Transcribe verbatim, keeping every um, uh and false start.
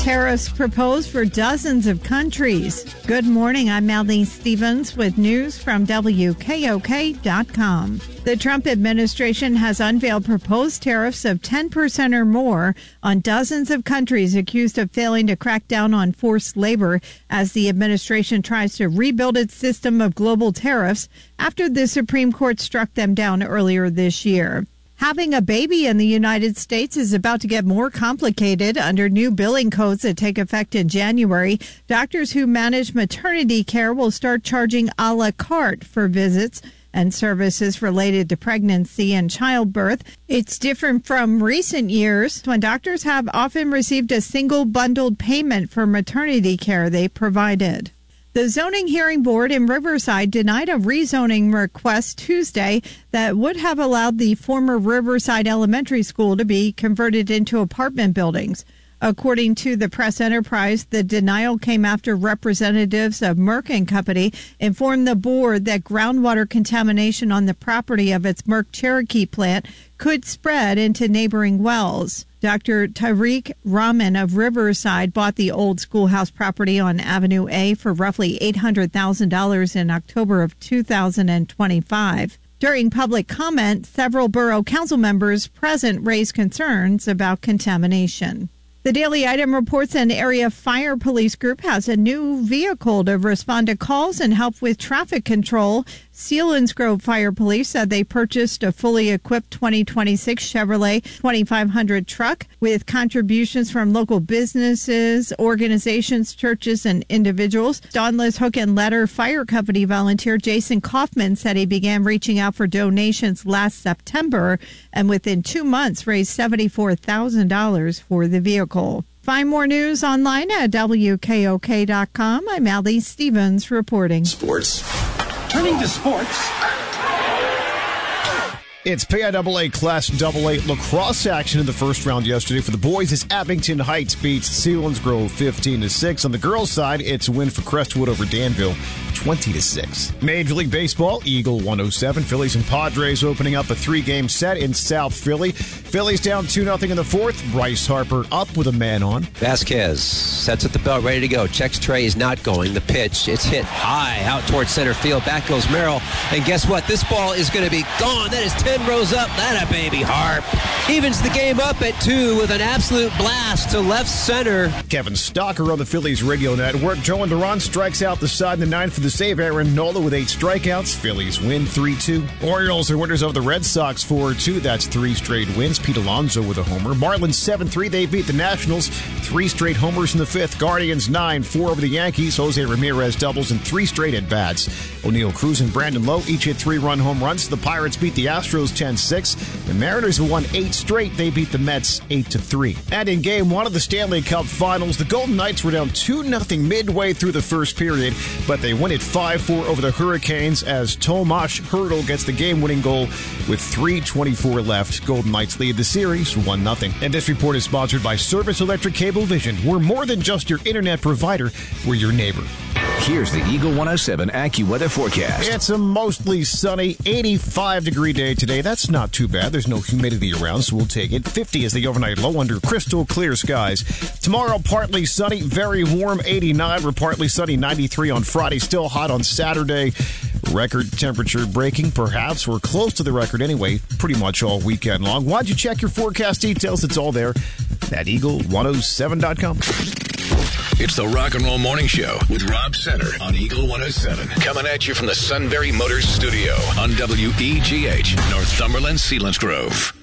Tariffs proposed for dozens of countries. Good morning, I'm Mallie Stevens with news from W K O K dot com. The Trump administration has unveiled proposed tariffs of ten percent or more on dozens of countries accused of failing to crack down on forced labor as the administration tries to rebuild its system of global tariffs after the Supreme Court struck them down earlier this year. Having a baby in the United States is about to get more complicated under new billing codes that take effect in January. Doctors who manage maternity care will start charging a la carte for visits and services related to pregnancy and childbirth. It's different from recent years when doctors have often received a single bundled payment for maternity care they provided. The Zoning Hearing Board in Riverside denied a rezoning request Tuesday that would have allowed the former Riverside Elementary School to be converted into apartment buildings. According to the Press Enterprise, the denial came after representatives of Merck and Company informed the board that groundwater contamination on the property of its Merck Cherokee plant could spread into neighboring wells. Doctor Tariq Rahman of Riverside bought the old schoolhouse property on Avenue A for roughly eight hundred thousand dollars in October of two thousand twenty-five. During public comment, several borough council members present raised concerns about contamination. The Daily Item reports an area fire police group has a new vehicle to respond to calls and help with traffic control. Selinsgrove Fire Police said they purchased a fully equipped twenty twenty-six Chevrolet twenty-five hundred truck with contributions from local businesses, organizations, churches, and individuals. Dauntless Hook and Ladder Fire Company volunteer Jason Kaufman said he began reaching out for donations last September and within two months raised seventy-four thousand dollars for the vehicle. Find more news online at W K O K dot com. I'm Allie Stevens reporting. Sports. Turning to sports. It's P I A A Class double A lacrosse action in the first round yesterday for the boys as Abington Heights beats Selinsgrove fifteen to six. On the girls' side, it's a win for Crestwood over Danville twenty to six. Major League Baseball, Eagle one oh seven. Phillies and Padres opening up a three-game set in South Philly. Phillies down two nothing in the fourth. Bryce Harper up with a man on. Vasquez sets at the belt, ready to go. Checks Trey, is not going. The pitch, it's hit high out towards center field. Back goes Merrill. And guess what? This ball is going to be gone. That is ten rows up. That a baby Harp. Evens the game up at two with an absolute blast to left center. Kevin Stocker on the Phillies radio network. Joe Duran strikes out the side in the ninth for the save. Aaron Nola with eight strikeouts. Phillies win three two. Orioles are winners of the Red Sox four two. That's three straight wins. Pete Alonso with a homer. Marlins seven three. They beat the Nationals. Three straight homers in the fifth. Guardians nine four over the Yankees. Jose Ramirez doubles and three straight at-bats. O'Neill Cruz and Brandon Lowe each hit three-run home runs. The Pirates beat the Astros ten six. The Mariners have won eight straight. They beat the Mets eight to three. And in game one of the Stanley Cup Finals, the Golden Knights were down two nothing midway through the first period, but they win it five four over the Hurricanes as Tomas Hertl gets the game-winning goal with three twenty-four left. Golden Knights lead the series one nothing. And this report is sponsored by Service Electric Cablevision. We're more than just your internet provider. We're your neighbor. Here's the Eagle one oh seven AccuWeather forecast. It's a mostly sunny eighty-five degree day today. That's not too bad. There's no humidity around, so we'll take it. fifty is the overnight low under crystal clear skies. Tomorrow, partly sunny, very warm, eighty-nine. We're partly sunny, ninety-three on Friday. Still hot on Saturday. Record temperature breaking, perhaps. We're close to the record anyway, pretty much all weekend long. Why'd you check your forecast details? It's all there at eagle one oh seven dot com. It's the Rock and Roll Morning Show with Rob Center on Eagle one oh seven. Coming at you from the Sunbury Motors Studio on W E G H, Northumberland, Selinsgrove.